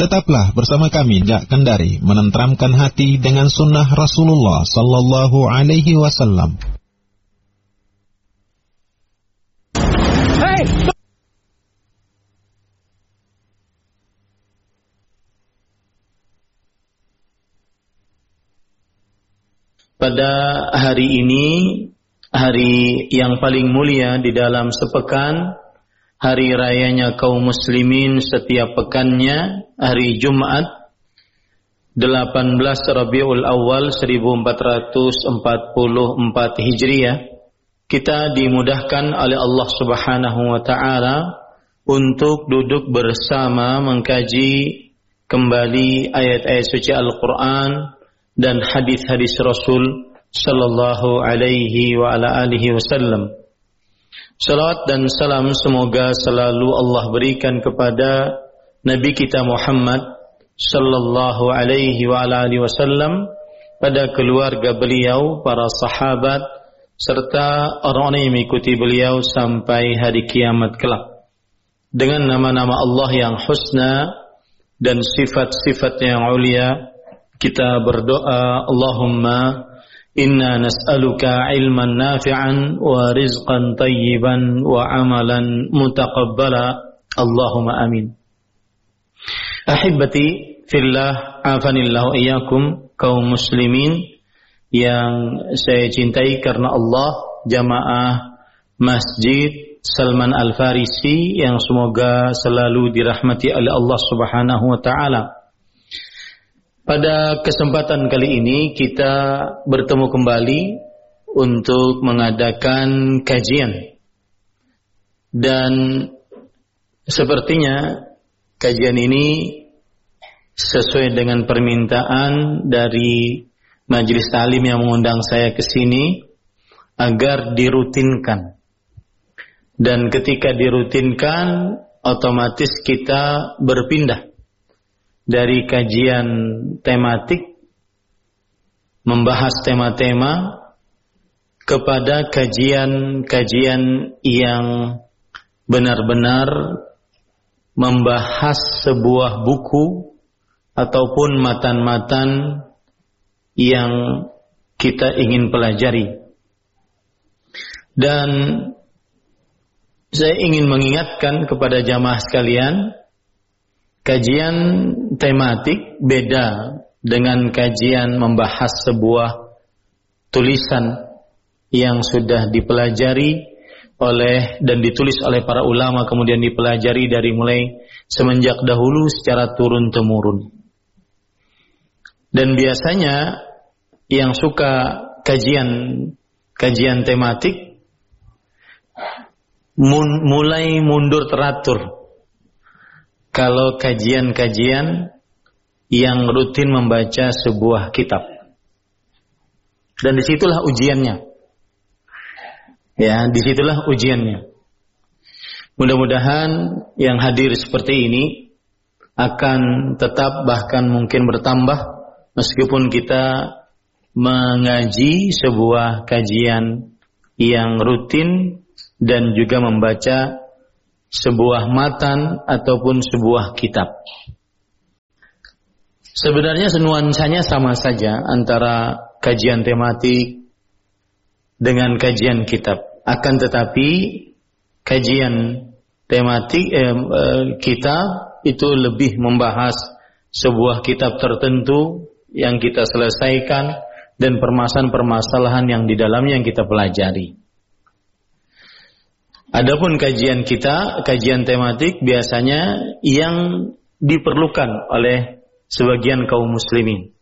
Tetaplah bersama kami Dak Kendari menenteramkan hati dengan sunnah Rasulullah sallallahu alaihi wasallam. Pada hari ini, hari yang paling mulia di dalam sepekan, hari rayanya kaum muslimin setiap pekannya, hari Jumat 18 Rabiul Awal 1444 Hijriah, kita dimudahkan oleh Allah Subhanahu wa taala untuk duduk bersama mengkaji kembali ayat-ayat suci Al-Qur'an dan hadis-hadis Rasul sallallahu alaihi wa ala alihi wasallam. Salawat dan salam semoga selalu Allah berikan kepada Nabi kita Muhammad sallallahu alaihi wa ala alihi wasallam, pada keluarga beliau, para sahabat, serta orang-orang yang mengikuti beliau sampai hari kiamat kelak. Dengan nama-nama Allah yang husna dan sifat-sifat yang ulia, kita berdoa, Allahumma inna nas'aluka ilman nafi'an wa rizqan tayyiban wa amalan mutaqabbala. Allahumma amin. Ahibati fillah, afanillahu iyyakum, kaum muslimin yang saya cintai karena Allah, jamaah Masjid Salman Al-Farisi yang semoga selalu dirahmati oleh Allah Subhanahu wa taala. Pada kesempatan kali ini kita bertemu kembali untuk mengadakan kajian. Dan sepertinya kajian ini sesuai dengan permintaan dari majelis ta'lim yang mengundang saya ke sini agar dirutinkan. Dan ketika dirutinkan, otomatis kita berpindah dari kajian tematik membahas tema-tema kepada kajian-kajian yang benar-benar membahas sebuah buku ataupun matan-matan yang kita ingin pelajari. Dan saya ingin mengingatkan kepada jamaah sekalian, kajian tematik beda dengan kajian membahas sebuah tulisan yang sudah dipelajari oleh dan ditulis oleh para ulama, kemudian dipelajari dari mulai semenjak dahulu secara turun-temurun. Dan biasanya yang suka kajian tematik mulai mundur teratur kalau kajian-kajian yang rutin membaca sebuah kitab. Dan disitulah ujiannya. Ya, disitulah ujiannya. Mudah-mudahan yang hadir seperti ini akan tetap bahkan mungkin bertambah meskipun kita mengaji sebuah kajian yang rutin dan juga membaca sebuah matan ataupun sebuah kitab. Sebenarnya nuansanya sama saja antara kajian tematik dengan kajian kitab. Akan tetapi kajian tematik kitab itu lebih membahas sebuah kitab tertentu yang kita selesaikan dan permasalahan-permasalahan yang di dalamnya yang kita pelajari. Adapun kajian tematik biasanya yang diperlukan oleh sebagian kaum muslimin.